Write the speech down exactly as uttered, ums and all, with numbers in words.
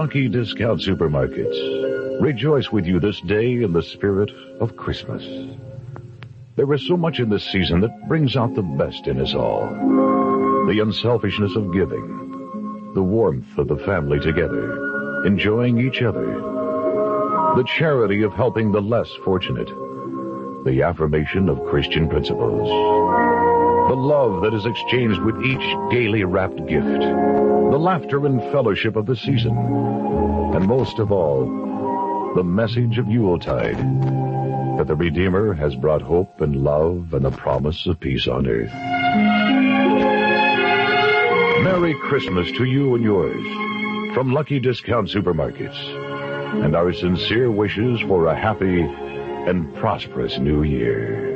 Lucky Discount Supermarkets rejoice with you this day in the spirit of Christmas. There is so much in this season that brings out the best in us all. The unselfishness of giving, the warmth of the family together, enjoying each other, the charity of helping the less fortunate, the affirmation of Christian principles, the love that is exchanged with each gaily wrapped gift, the laughter and fellowship of the season, and most of all, the message of Yuletide, that the Redeemer has brought hope and love and the promise of peace on earth. Merry Christmas to you and yours from Lucky Discount Supermarkets, and our sincere wishes for a happy and prosperous new year.